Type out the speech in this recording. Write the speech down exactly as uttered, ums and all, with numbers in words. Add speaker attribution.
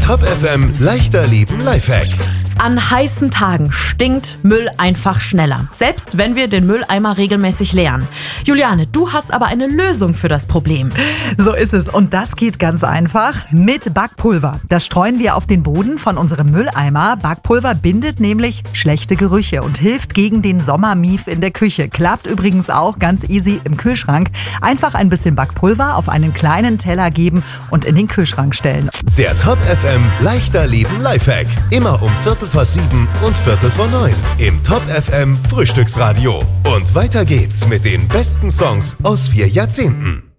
Speaker 1: Top F M leichter Leben Lifehack.
Speaker 2: An heißen Tagen stinkt Müll einfach schneller, selbst wenn wir den Mülleimer regelmäßig leeren. Juliane, du hast aber eine Lösung für das Problem.
Speaker 3: So ist es und das geht ganz einfach mit Backpulver. Das streuen wir auf den Boden von unserem Mülleimer. Backpulver bindet nämlich schlechte Gerüche und hilft gegen den Sommermief in der Küche. Klappt übrigens auch ganz easy im Kühlschrank. Einfach ein bisschen Backpulver auf einen kleinen Teller geben und in den Kühlschrank stellen.
Speaker 1: Der Top F M leichter Leben Lifehack. Immer um Viertel vor sieben und Viertel vor neun im Top F M Frühstücksradio. Und weiter geht's mit den besten Songs aus vier Jahrzehnten.